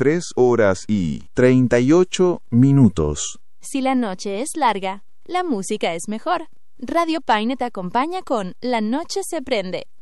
3 horas y 38 minutos. Si la noche es larga, la música es mejor. Radio Paine te acompaña con La Noche se prende.